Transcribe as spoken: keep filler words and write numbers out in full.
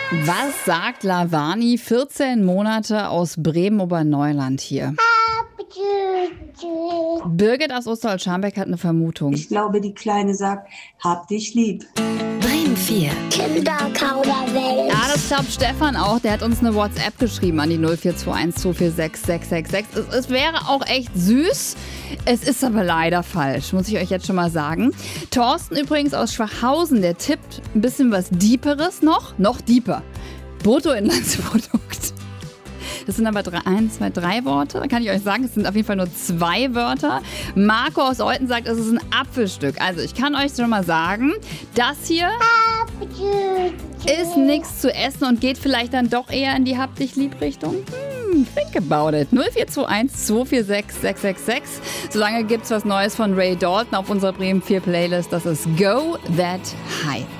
Was sagt Lavani, vierzehn Monate aus Bremen-Oberneuland hier? Birgit aus Osterholz-Scharmbeck hat eine Vermutung. Ich glaube, die Kleine sagt, hab dich lieb. Bremen vier. Kinderkauderwelt. Ja, das glaubt Stefan auch. Der hat uns eine WhatsApp geschrieben an die null vier zwei eins zwei vier sechs sechs sechs sechs. Es, es wäre auch echt süß. Es ist aber leider falsch, muss ich euch jetzt schon mal sagen. Thorsten übrigens aus Schwachhausen, der tippt ein bisschen was Deeperes noch. Noch deeper. Bruttoinlandsprodukt. Das sind aber drei, ein, zwei, drei Worte. Da kann ich euch sagen, es sind auf jeden Fall nur zwei Wörter. Marco aus Olten sagt, es ist ein Apfelstück. Also ich kann euch schon mal sagen, das hier ist nichts zu essen und geht vielleicht dann doch eher in die Hab dich lieb Richtung. Hm, think about it. null vier zwei eins zwei vier sechs sechs sechs sechs. Solange gibt's was Neues von Ray Dalton auf unserer Bremen vier Playlist. Das ist Go That High.